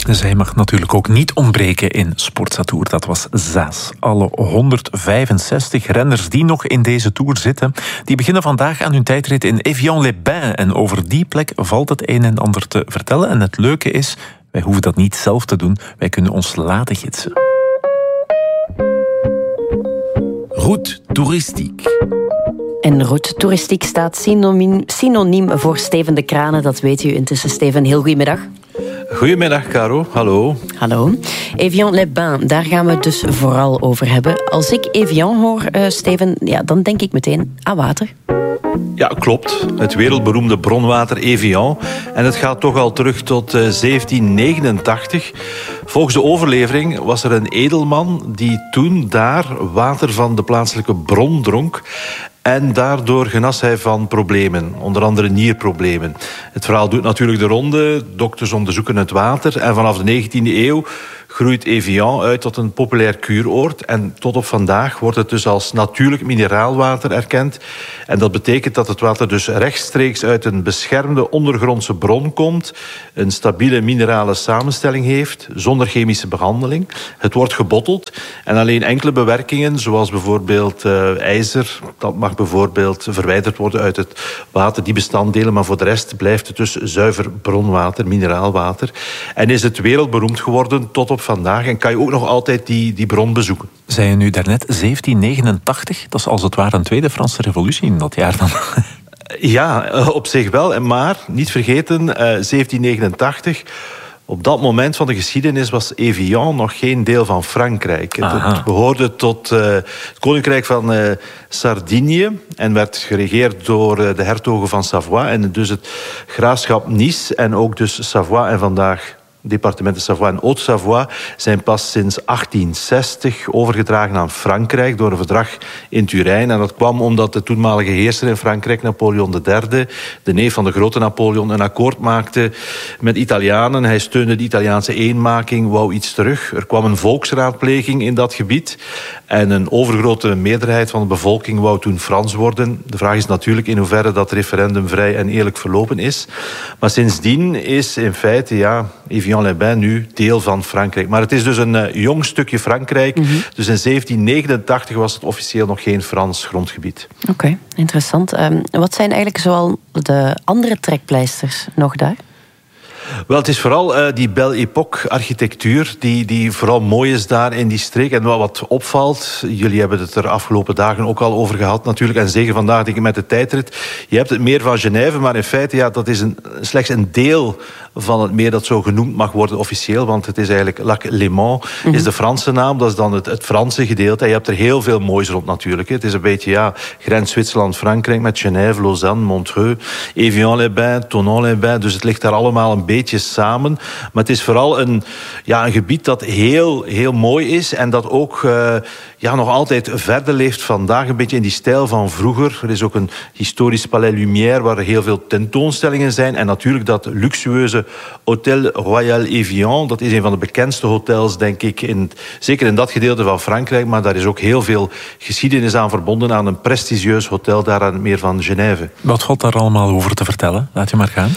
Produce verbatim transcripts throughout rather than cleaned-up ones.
Zij mag natuurlijk ook niet ontbreken in Sportza-Tour. Dat was Zaas. Alle honderdvijfenzestig renners die nog in deze Tour zitten, die beginnen vandaag aan hun tijdrit in Évian-les-Bains. En over die plek valt het een en ander te vertellen. En het leuke is, wij hoeven dat niet zelf te doen. Wij kunnen ons laten gidsen. Route toeristiek. En route toeristiek staat synoniem, synoniem voor Steven de Kranen. Dat weet u intussen, Steven. Heel goedemiddag. Goedemiddag, Caro. Hallo. Hallo. Évian-les-Bains, daar gaan we het dus vooral over hebben. Als ik Évian hoor, uh, Steven, ja, dan denk ik meteen aan water. Ja, klopt. Het wereldberoemde bronwater Évian. En het gaat toch al terug tot uh, zeventien negenentachtig. Volgens de overlevering was er een edelman die toen daar water van de plaatselijke bron dronk. En daardoor genas hij van problemen, onder andere nierproblemen. Het verhaal doet natuurlijk de ronde. Dokters onderzoeken het water. En vanaf de negentiende eeuw groeit Évian uit tot een populair kuuroord. En tot op vandaag wordt het dus als natuurlijk mineraalwater erkend. En dat betekent dat het water dus rechtstreeks uit een beschermde ondergrondse bron komt. Een stabiele minerale samenstelling heeft, zonder chemische behandeling. Het wordt gebotteld. En alleen enkele bewerkingen, zoals bijvoorbeeld uh, ijzer, dat mag bijvoorbeeld verwijderd worden uit het water, die bestanddelen. Maar voor de rest blijft het dus zuiver bronwater, mineraalwater. En is het wereldberoemd geworden tot op vandaag. En kan je ook nog altijd die, die bron bezoeken. Zei je nu daarnet zeventien negenentachtig? Dat is als het ware een tweede Franse revolutie in dat jaar dan. Ja, op zich wel. Maar niet vergeten, zeventien negenentachtig... Op dat moment van de geschiedenis was Évian nog geen deel van Frankrijk. Aha. Het behoorde tot uh, het koninkrijk van uh, Sardinië en werd geregeerd door uh, de hertogen van Savoie. En dus het graafschap Nice en ook dus Savoie en vandaag departementen Savoie en Haute-Savoie zijn pas sinds achttien zestig overgedragen aan Frankrijk door een verdrag in Turijn. En dat kwam omdat de toenmalige heerser in Frankrijk, Napoleon de derde, de neef van de grote Napoleon, een akkoord maakte met Italianen. Hij steunde de Italiaanse eenmaking, wou iets terug. Er kwam een volksraadpleging in dat gebied. En een overgrote meerderheid van de bevolking wou toen Frans worden. De vraag is natuurlijk in hoeverre dat referendum vrij en eerlijk verlopen is. Maar sindsdien is in feite, ja, Évian-les-Bains nu deel van Frankrijk. Maar het is dus een uh, jong stukje Frankrijk. Mm-hmm. Dus in zeventien negenentachtig was het officieel nog geen Frans grondgebied. Oké, okay, interessant. Um, wat zijn eigenlijk zoal de andere trekpleisters nog daar? Wel, het is vooral uh, die Belle Époque architectuur die, die vooral mooi is daar in die streek. En wat opvalt, jullie hebben het er afgelopen dagen ook al over gehad natuurlijk, en zeker vandaag denk ik met de tijdrit. Je hebt het meer van Genève, maar in feite ja, dat is een, slechts een deel van het meer dat zo genoemd mag worden officieel, want het is eigenlijk Lac Léman, mm-hmm. is de Franse naam, dat is dan het, het Franse gedeelte. En je hebt er heel veel moois rond natuurlijk. Hè. Het is een beetje ja, grens Zwitserland-Frankrijk met Genève, Lausanne, Montreux, Évian-les-Bains, Thonon-les-Bains, dus het ligt daar allemaal een beetje samen. Maar het is vooral een, ja, een gebied dat heel, heel mooi is en dat ook uh, ja, nog altijd verder leeft vandaag, een beetje in die stijl van vroeger. Er is ook een historisch Palais Lumière waar er heel veel tentoonstellingen zijn en natuurlijk dat luxueuze Hôtel Royal Évian, dat is een van de bekendste hotels, denk ik, in, zeker in dat gedeelte van Frankrijk, maar daar is ook heel veel geschiedenis aan verbonden, aan een prestigieus hotel daar aan het meer van Genève. Wat valt daar allemaal over te vertellen? Laat je maar gaan.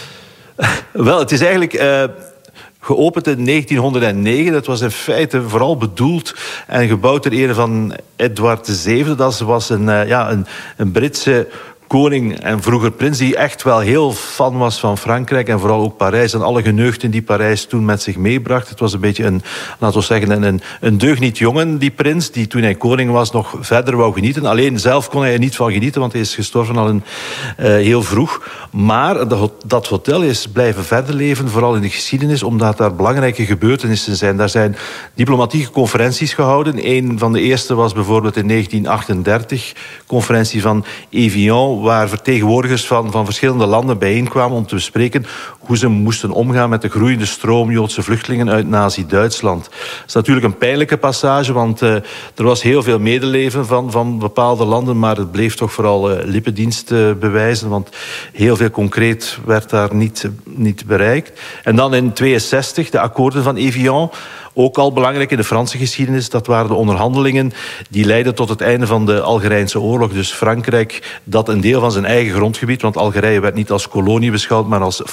Wel, het is eigenlijk Uh, geopend in negentienhonderdnegen. Dat was in feite vooral bedoeld en gebouwd ter ere van Edward de zevende. Dat was een, uh, ja, een, een Britse koning en vroeger prins die echt wel heel fan was van Frankrijk en vooral ook Parijs en alle geneugten die Parijs toen met zich meebracht. Het was een beetje een, laten we zeggen, een, een deugniet jongen, die prins, die toen hij koning was nog verder wou genieten. Alleen zelf kon hij er niet van genieten, want hij is gestorven al een, uh, heel vroeg. Maar de, dat hotel is blijven verder leven, vooral in de geschiedenis, omdat daar belangrijke gebeurtenissen zijn. Daar zijn diplomatieke conferenties gehouden. Een van de eerste was bijvoorbeeld in negentien achtendertig, conferentie van Évian, waar vertegenwoordigers van, van verschillende landen bijeenkwamen om te bespreken hoe ze moesten omgaan met de groeiende stroom Joodse vluchtelingen uit Nazi-Duitsland. Dat is natuurlijk een pijnlijke passage, want uh, er was heel veel medeleven van, van bepaalde landen, maar het bleef toch vooral uh, lippendienst uh, bewijzen, want heel veel concreet werd daar niet, niet bereikt. En dan in tweeënzestig de akkoorden van Évian. Ook al belangrijk in de Franse geschiedenis, dat waren de onderhandelingen die leidden tot het einde van de Algerijnse oorlog. Dus Frankrijk dat een deel van zijn eigen grondgebied, want Algerije werd niet als kolonie beschouwd, maar als Frans grondgebied,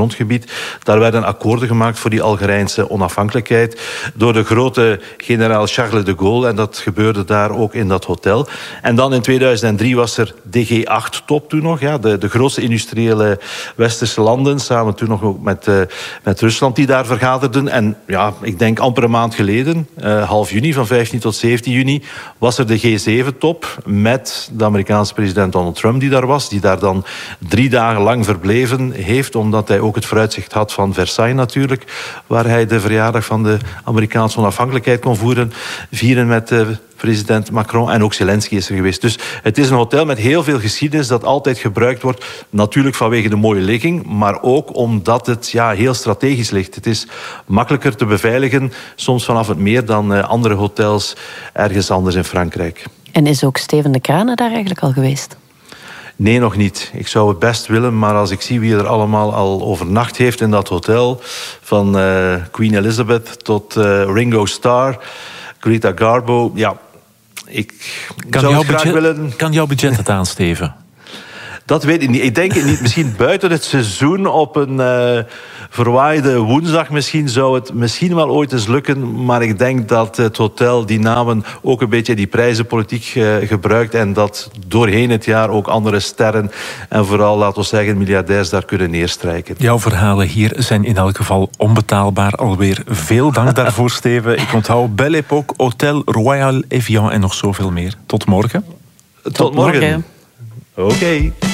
grondgebied. Daar werden akkoorden gemaakt voor die Algerijnse onafhankelijkheid door de grote generaal Charles de Gaulle. En dat gebeurde daar ook in dat hotel. En dan in tweeduizend drie was er de G acht top toen nog. Ja, de, de grootste industriële westerse landen, samen toen nog ook met, uh, met Rusland, die daar vergaderden. En ja, ik denk amper een maand geleden, uh, half juni, van vijftien tot zeventien juni, was er de G zeven top met de Amerikaanse president Donald Trump die daar was, die daar dan drie dagen lang verbleven heeft, omdat hij ook het vooruitzicht had van Versailles natuurlijk, waar hij de verjaardag van de Amerikaanse onafhankelijkheid kon voeren, vieren met uh, president Macron. En ook Zelensky is er geweest. Dus het is een hotel met heel veel geschiedenis dat altijd gebruikt wordt. Natuurlijk vanwege de mooie ligging, maar ook omdat het ja, heel strategisch ligt. Het is makkelijker te beveiligen, soms vanaf het meer, dan uh, andere hotels ergens anders in Frankrijk. En is ook Steven de Crane daar eigenlijk al geweest? Nee, nog niet. Ik zou het best willen, maar als ik zie wie er allemaal al overnacht heeft in dat hotel, van uh, Queen Elizabeth tot uh, Ringo Starr, Greta Garbo, ja, ik kan zou jouw het graag budget, willen. Kan jouw budget het aan, Steven? Dat weet ik niet. Ik denk het niet. Misschien buiten het seizoen op een uh, verwaaide woensdag misschien zou het misschien wel ooit eens lukken. Maar ik denk dat het hotel die namen ook een beetje die prijzenpolitiek uh, gebruikt. En dat doorheen het jaar ook andere sterren en vooral, laten we zeggen, miljardairs daar kunnen neerstrijken. Jouw verhalen hier zijn in elk geval onbetaalbaar. Alweer veel dank daarvoor, Steven. Ik onthoud Belle Époque, Hotel Royal Evian en nog zoveel meer. Tot morgen. Tot, Tot morgen. morgen. Oké. Okay.